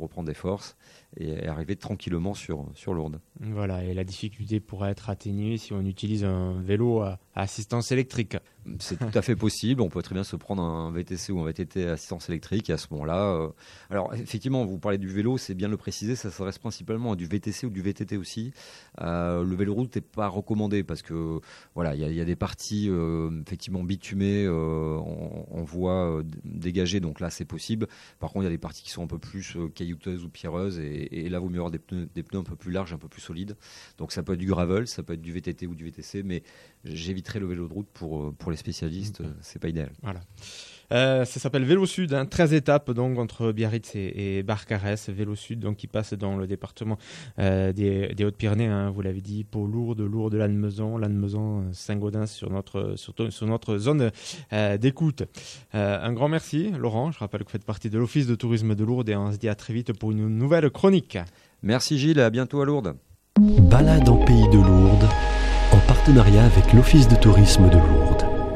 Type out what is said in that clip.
reprendre des forces et arriver tranquillement sur Lourdes. Voilà, et la difficulté pourrait être atténuée si on utilise un vélo à assistance électrique. C'est tout à fait possible. On peut très bien se prendre un VTC ou un VTT à assistance électrique. Et à ce moment-là, alors effectivement, vous parlez du vélo, c'est bien de le préciser, ça s'adresse principalement à du VTC ou du VTT aussi. Le vélo-route n'est pas recommandé parce que voilà, il y a des parties effectivement bitumées en voie dégagée, donc là c'est possible. Par contre, il y a des parties qui sont un peu plus caillouteuses ou pierreuses et là, il vaut mieux avoir des pneus un peu plus larges, un peu plus solides. Donc ça peut être du gravel, ça peut être du VTT ou du VTC, mais j'éviterai le vélo de route pour les spécialistes, c'est pas idéal. Voilà. Ça s'appelle Vélo Sud, 13 étapes donc entre Biarritz et Barcarès. Vélo Sud donc qui passe dans le département des Hautes-Pyrénées, hein, vous l'avez dit, Pau, Lourdes, Lannemezan, Saint-Gaudens sur notre zone d'écoute. Un grand merci Laurent, je rappelle que vous faites partie de l'Office de tourisme de Lourdes et on se dit à très vite pour une nouvelle chronique. Merci Gilles, à bientôt à Lourdes. Balade en pays de Lourdes, en partenariat avec l'Office de tourisme de Lourdes.